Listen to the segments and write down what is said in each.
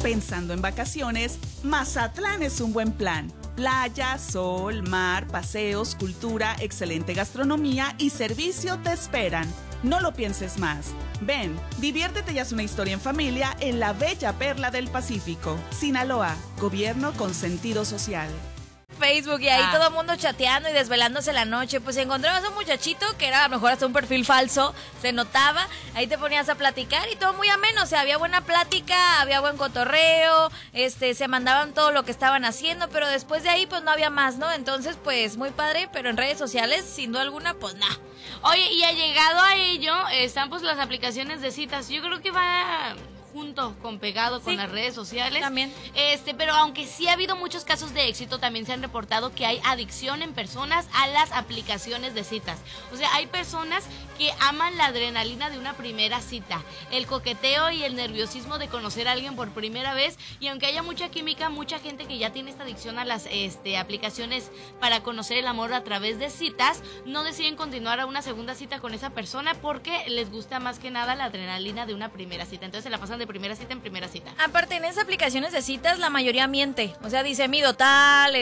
Pensando en vacaciones, Mazatlán es un buen plan. Playa, sol, mar, paseos, cultura, excelente gastronomía y servicio te esperan. No lo pienses más. Ven, diviértete y haz una historia en familia en la bella perla del Pacífico. Sinaloa, gobierno con sentido social. Facebook y ahí todo el mundo chateando y desvelándose la noche. Pues encontramos a un muchachito que era a lo mejor hasta un perfil falso, se notaba, ahí te ponías a platicar y todo muy ameno, o sea, había buena plática, había buen cotorreo, se mandaban todo lo que estaban haciendo, pero después de ahí pues no había más, ¿no? Entonces pues muy padre, pero en redes sociales sin duda alguna pues nada. Oye, y allegado a ello están pues las aplicaciones de citas. Yo creo que va junto con pegado con las redes sociales. También. Pero aunque sí ha habido muchos casos de éxito, también se han reportado que hay adicción en personas a las aplicaciones de citas. O sea, hay personas que aman la adrenalina de una primera cita, el coqueteo y el nerviosismo de conocer a alguien por primera vez, y aunque haya mucha química, mucha gente que ya tiene esta adicción a las aplicaciones para conocer el amor a través de citas, no deciden continuar a una segunda cita con esa persona porque les gusta más que nada la adrenalina de una primera cita. Entonces se la pasan de primera cita en primera cita. Aparte, en esas aplicaciones de citas la mayoría miente, o sea, dice mido tal,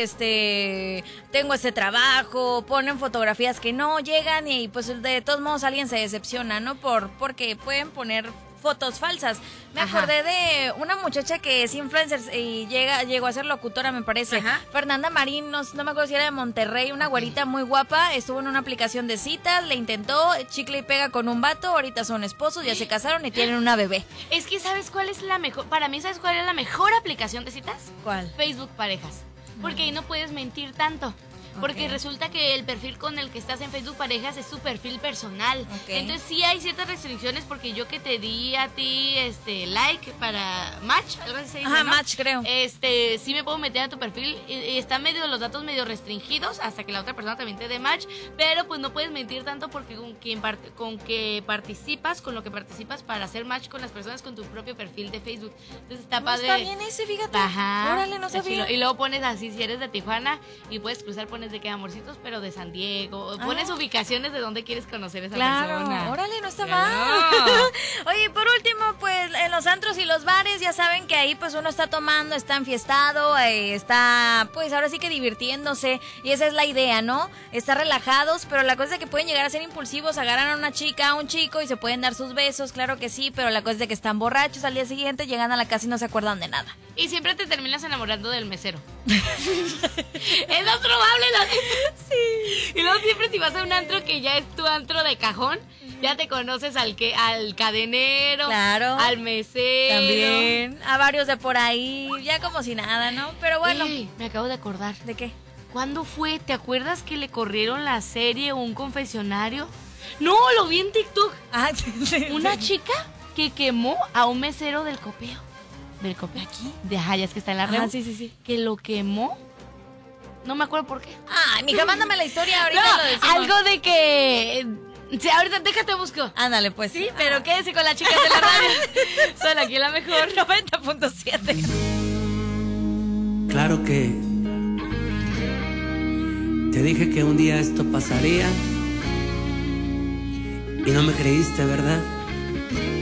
tengo este trabajo, ponen fotografías que no llegan y pues de todos modos alguien se decepciona, ¿no? Porque pueden poner fotos falsas. Me acordé de una muchacha que es influencer y llegó a ser locutora, me parece. Fernanda Marín, no me acuerdo si era de Monterrey, una güerita muy guapa, estuvo en una aplicación de citas, le intentó, chicle y pega con un vato, ahorita son esposos, ya se casaron y tienen una bebé. Es que ¿sabes cuál es la mejor? Para mí, ¿sabes cuál es la mejor aplicación de citas? ¿Cuál? Facebook Parejas. Porque ahí no puedes mentir tanto. Porque resulta que el perfil con el que estás en Facebook Parejas es tu perfil personal. Entonces sí hay ciertas restricciones, porque yo que te di a ti like para match, algo así se dice, ¿no? Match, creo. Sí me puedo meter a tu perfil y están los datos medio restringidos hasta que la otra persona también te dé match, pero pues no puedes mentir tanto porque con lo que participas para hacer match con las personas con tu propio perfil de Facebook. Entonces está padre. Está bien ese, fíjate. Órale, no sabía. Y luego pones así, si eres de Tijuana y puedes cruzar, pones de que amorcitos, pero de San Diego. Pones ubicaciones de dónde quieres conocer a esa persona. Órale, no está mal. Oye, por último, pues en los antros y los bares, ya saben que ahí pues uno está tomando, está enfiestado, está pues ahora sí que divirtiéndose, y esa es la idea, ¿no? Estar relajados, pero la cosa es que pueden llegar a ser impulsivos, agarran a una chica, a un chico y se pueden dar sus besos, claro que sí, pero la cosa es de que están borrachos, al día siguiente llegan a la casa y no se acuerdan de nada. Y siempre te terminas enamorando del mesero. Es lo probable, sí. Y luego siempre si vas a un antro que ya es tu antro de cajón, ya te conoces al cadenero, claro, al mesero, también, a varios de por ahí, ya como si nada, ¿no? Pero bueno. Me acabo de acordar. ¿De qué? ¿Cuándo fue? ¿Te acuerdas que le corrieron la serie Un Confesionario? No, lo vi en TikTok. Una chica que quemó a un mesero del copeo. ¿Del copeo? ¿Aquí? Ya es que está en la red. Sí. Que lo quemó. No me acuerdo por qué. Ay, mija, mándame la historia, ahorita lo decimos. Algo de que... Sí, ahorita déjate busco. Ándale, pues. Sí, pero quédese con las chicas de la radio. Son aquí la mejor. 90.7. Claro que te dije que un día esto pasaría y no me creíste, ¿verdad?